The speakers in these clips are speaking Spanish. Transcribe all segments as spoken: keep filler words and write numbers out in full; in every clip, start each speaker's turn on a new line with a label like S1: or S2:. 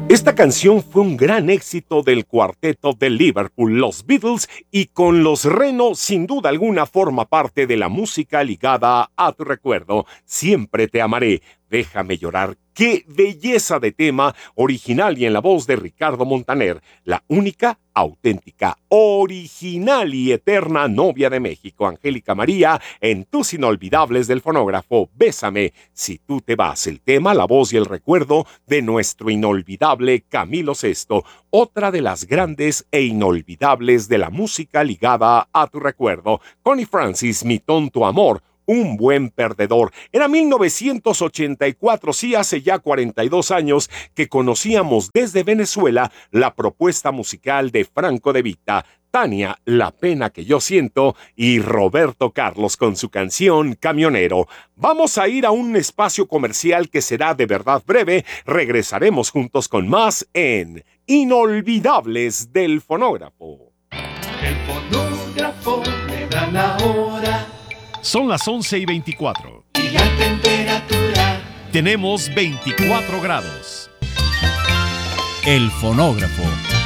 S1: Esta canción fue un gran éxito del cuarteto de Liverpool, los Beatles, y con los Reno sin duda alguna forma parte de la música ligada a tu recuerdo. Siempre te amaré, déjame llorar. ¡Qué belleza de tema! Original y en la voz de Ricardo Montaner, la única, auténtica, original y eterna novia de México, Angélica María, en Tus Inolvidables del Fonógrafo. Bésame si tú te vas. El tema, la voz y el recuerdo de nuestro inolvidable Camilo Sesto, otra de las grandes e inolvidables de la música ligada a tu recuerdo. Connie Francis, Mi tonto amor. Un buen perdedor. Era mil novecientos ochenta y cuatro, sí, hace ya cuarenta y dos años que conocíamos desde Venezuela la propuesta musical de Franco De Vita, Tania, La pena que yo siento, y Roberto Carlos con su canción Camionero. Vamos a ir a un espacio comercial que será de verdad breve. Regresaremos juntos con más en Inolvidables del Fonógrafo.
S2: El fonógrafo me da la hora.
S3: Son las once y veinticuatro.
S2: Y la temperatura.
S3: Tenemos veinticuatro grados.
S4: El fonógrafo.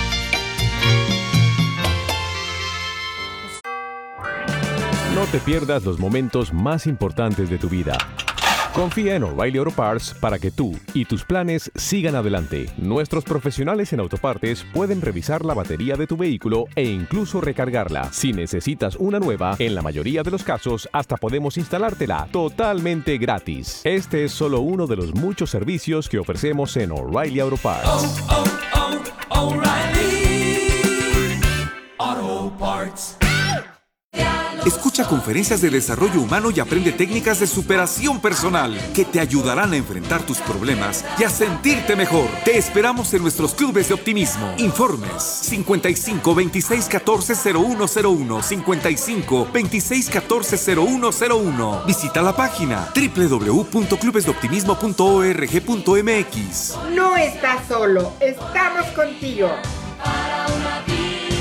S5: No te pierdas los momentos más importantes de tu vida. Confía en O'Reilly Auto Parts para que tú y tus planes sigan adelante. Nuestros profesionales en autopartes pueden revisar la batería de tu vehículo e incluso recargarla. Si necesitas una nueva, en la mayoría de los casos hasta podemos instalártela totalmente gratis. Este es solo uno de los muchos servicios que ofrecemos en O'Reilly Auto Parts.
S2: Oh, oh, oh, O'Reilly Auto Parts.
S6: Escucha conferencias de desarrollo humano y aprende técnicas de superación personal que te ayudarán a enfrentar tus problemas y a sentirte mejor. Te esperamos en nuestros clubes de optimismo. Informes cincuenta y cinco, veintiséis, catorce, cero uno cero uno, cincuenta y cinco, veintiséis, catorce, cero uno cero uno. Visita la página doble u doble u doble u punto clubes de optimismo punto org punto m x.
S7: No estás solo, estamos contigo.
S2: Para una vida.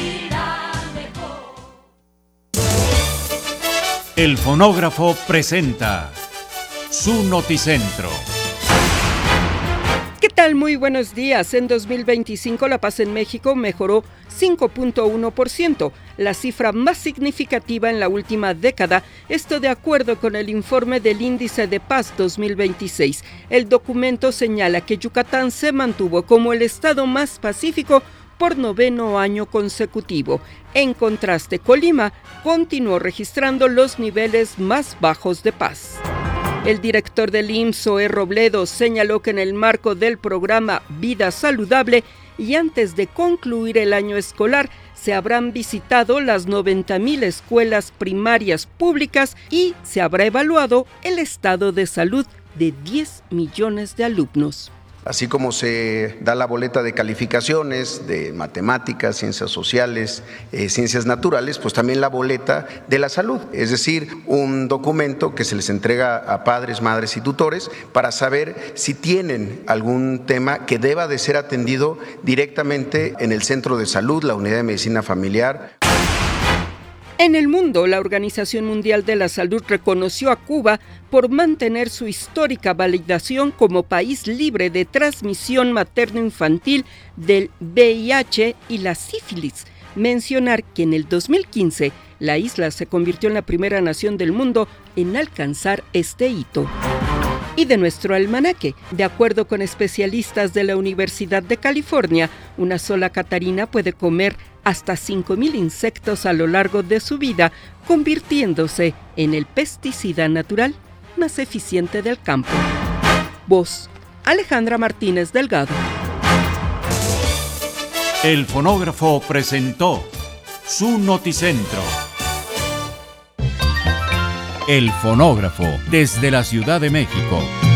S4: El fonógrafo presenta su Noticentro.
S8: ¿Qué tal? Muy buenos días. En dos mil veinticinco la paz en México mejoró cinco punto uno por ciento, la cifra más significativa en la última década, esto de acuerdo con el informe del Índice de Paz dos mil veintiséis. El documento señala que Yucatán se mantuvo como el estado más pacífico por noveno año consecutivo. En contraste, Colima continuó registrando los niveles más bajos de paz. El director del I M S S, Zoé Robledo, señaló que en el marco del programa Vida Saludable y antes de concluir el año escolar, se habrán visitado las noventa mil escuelas primarias públicas y se habrá evaluado el estado de salud de diez millones de alumnos.
S9: Así como se da la boleta de calificaciones de matemáticas, ciencias sociales, eh, ciencias naturales, pues también la boleta de la salud, es decir, un documento que se les entrega a padres, madres y tutores para saber si tienen algún tema que deba de ser atendido directamente en el centro de salud, la unidad de medicina familiar.
S8: En el mundo, la Organización Mundial de la Salud reconoció a Cuba por mantener su histórica validación como país libre de transmisión materno-infantil del V I H y la sífilis. Mencionar que en el dos mil quince la isla se convirtió en la primera nación del mundo en alcanzar este hito. Y de nuestro almanaque, de acuerdo con especialistas de la Universidad de California, una sola catarina puede comer hasta cinco mil insectos a lo largo de su vida, convirtiéndose en el pesticida natural más eficiente del campo. Voz, Alejandra Martínez Delgado.
S4: El fonógrafo presentó su Noticentro. El fonógrafo desde la Ciudad de México.